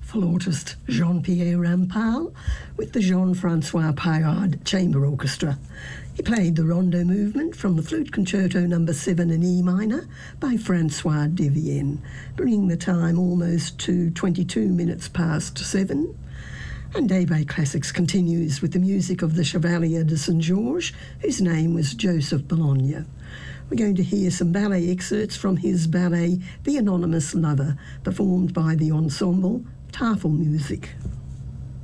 flautist Jean-Pierre Rampal with the Jean-Francois Paillard Chamber Orchestra. He played the Rondo movement from the Flute Concerto No. 7 in E minor by Francois Devienne, bringing the time almost to 22 minutes past 7. And Daybreak Classics continues with the music of the Chevalier de St. George, whose name was Joseph Bologna. We're going to hear some ballet excerpts from his ballet The Anonymous Lover, performed by the ensemble Tafelmusik.